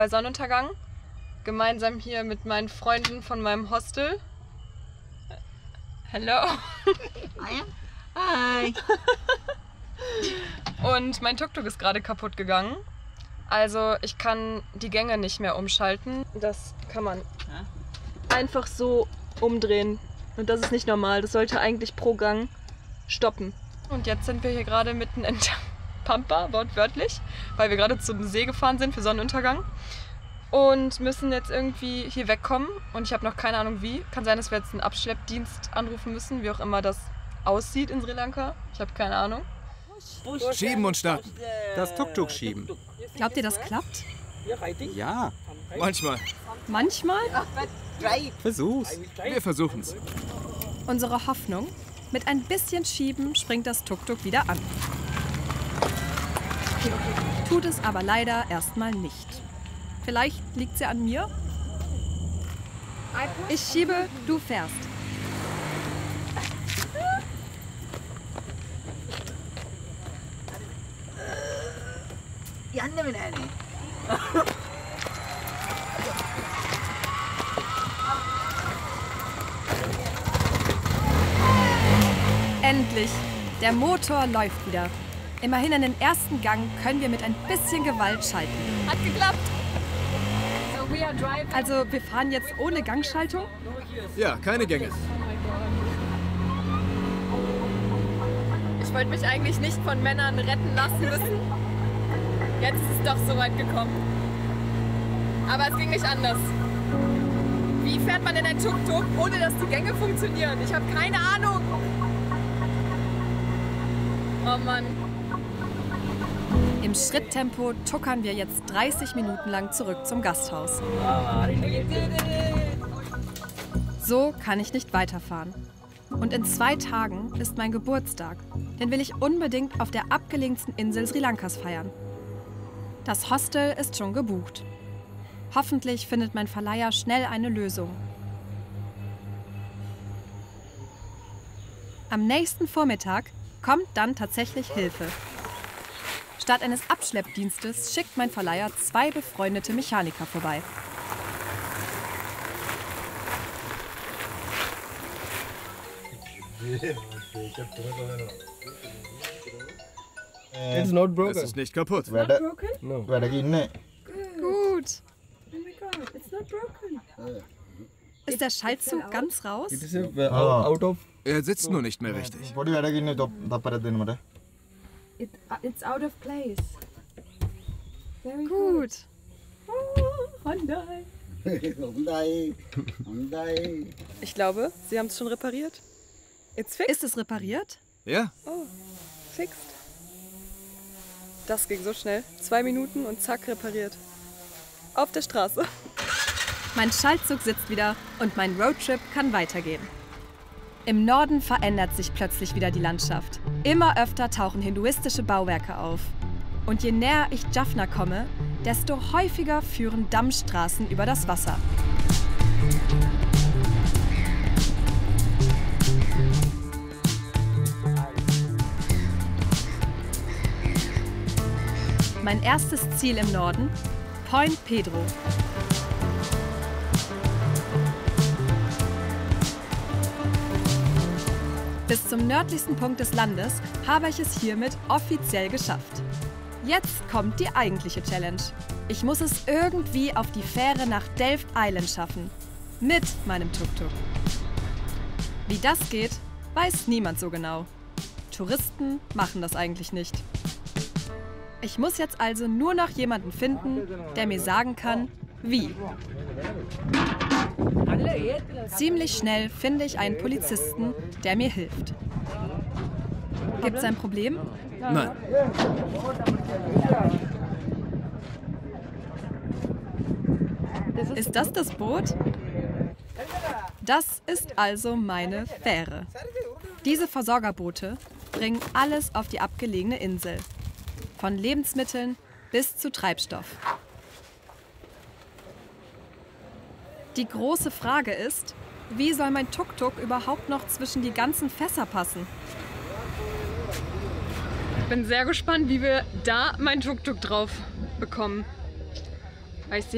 Bei Sonnenuntergang, gemeinsam hier mit meinen Freunden von meinem Hostel. Hello. Hi. Und mein Tuk-Tuk ist gerade kaputt gegangen. Also ich kann die Gänge nicht mehr umschalten. Das kann man einfach so umdrehen. Und das ist nicht normal. Das sollte eigentlich pro Gang stoppen. Und jetzt sind wir hier gerade mitten in der Pampa, wortwörtlich, weil wir gerade zum See gefahren sind für Sonnenuntergang. Und müssen jetzt irgendwie hier wegkommen. Und ich habe noch keine Ahnung wie. Kann sein, dass wir jetzt einen Abschleppdienst anrufen müssen, wie auch immer das aussieht in Sri Lanka. Ich habe keine Ahnung. Schieben und starten. Das Tuk-Tuk schieben. Glaubt ihr, das klappt? Ja, Manchmal. Manchmal? versuch's. Wir versuchen's. Unsere Hoffnung? Mit ein bisschen Schieben springt das Tuk-Tuk wieder an. Tut es aber leider erstmal nicht. Vielleicht liegt sie an mir? Ich schiebe, du fährst. Endlich! Der Motor läuft wieder. Immerhin in den ersten Gang können wir mit ein bisschen Gewalt schalten. Hat geklappt! Also wir fahren jetzt ohne Gangschaltung? Ja, keine Gänge. Ich wollte mich eigentlich nicht von Männern retten lassen müssen. Jetzt ist es doch so weit gekommen. Aber es ging nicht anders. Wie fährt man denn ein Tuk-Tuk, ohne dass die Gänge funktionieren? Ich habe keine Ahnung. Oh Mann. Im Schritttempo tuckern wir jetzt 30 Minuten lang zurück zum Gasthaus. So kann ich nicht weiterfahren. Und in 2 Tagen ist mein Geburtstag. Den will ich unbedingt auf der abgelegensten Insel Sri Lankas feiern. Das Hostel ist schon gebucht. Hoffentlich findet mein Verleiher schnell eine Lösung. Am nächsten Vormittag kommt dann tatsächlich Hilfe. Statt eines Abschleppdienstes schickt mein Verleiher 2 befreundete Mechaniker vorbei. It's not broken. Es ist nicht kaputt. No. Gut. Oh my God, it's not broken. Ist der Schaltzug ganz raus? It is out of. Er sitzt nur nicht mehr richtig. It's out of place. Very gut. Hyundai. Ich glaube, Sie haben es schon repariert. Ist es repariert? Ja? Oh, fixed. Das ging so schnell. 2 Minuten und zack, repariert. Auf der Straße. Mein Schaltzug sitzt wieder und mein Roadtrip kann weitergehen. Im Norden verändert sich plötzlich wieder die Landschaft. Immer öfter tauchen hinduistische Bauwerke auf. Und je näher ich Jaffna komme, desto häufiger führen Dammstraßen über das Wasser. Mein erstes Ziel im Norden, Point Pedro. Bis zum nördlichsten Punkt des Landes habe ich es hiermit offiziell geschafft. Jetzt kommt die eigentliche Challenge. Ich muss es irgendwie auf die Fähre nach Delft Island schaffen. Mit meinem Tuk-Tuk. Wie das geht, weiß niemand so genau. Touristen machen das eigentlich nicht. Ich muss jetzt also nur noch jemanden finden, der mir sagen kann, wie. Ziemlich schnell finde ich einen Polizisten, der mir hilft. Gibt es ein Problem? Nein. Ist das das Boot? Das ist also meine Fähre. Diese Versorgerboote bringen alles auf die abgelegene Insel. Von Lebensmitteln bis zu Treibstoff. Die große Frage ist, wie soll mein Tuk-Tuk überhaupt noch zwischen die ganzen Fässer passen? Ich bin sehr gespannt, wie wir da mein Tuk-Tuk drauf bekommen. Weil ich sehe